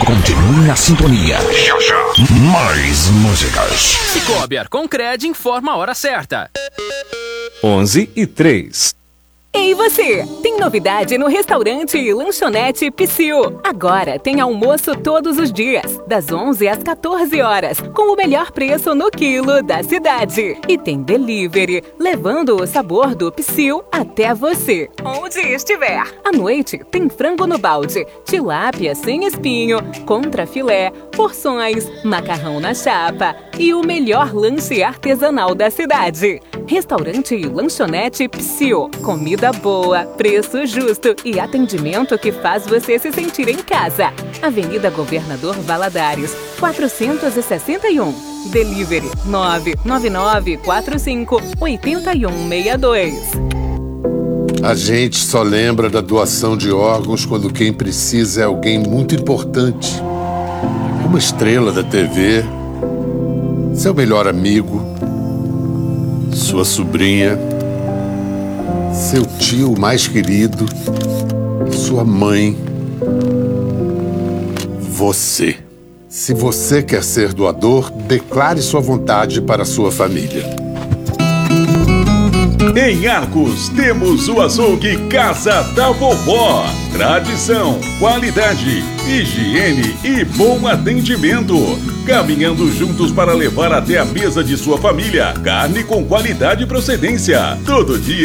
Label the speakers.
Speaker 1: Continue na sintonia. Já, já. Mais músicas.
Speaker 2: Cicobi Arconcred informa a hora certa.
Speaker 3: 11h03.
Speaker 4: Ei você, tem novidade no restaurante e lanchonete Psyu. Agora tem almoço todos os dias, das 11 às 14 horas, com o melhor preço no quilo da cidade. E tem delivery, levando o sabor do Psyu até você, onde estiver. À noite tem frango no balde, tilápia sem espinho, contrafilé, porções, macarrão na chapa e o melhor lanche artesanal da cidade. Restaurante e lanchonete Psyu. Comida boa, preço justo e atendimento que faz você se sentir em casa. Avenida Governador Valadares, 461. Delivery 999458162.
Speaker 5: A gente só lembra da doação de órgãos quando quem precisa é alguém muito importante. Uma estrela da TV, seu melhor amigo, sua sobrinha, seu tio mais querido, sua mãe, você. Se você quer ser doador, declare sua vontade para a sua família.
Speaker 6: Em Arcos, temos o açougue Casa da Vovó. Tradição, qualidade, higiene e bom atendimento. Caminhando juntos para levar até a mesa de sua família carne com qualidade e procedência. Todo dia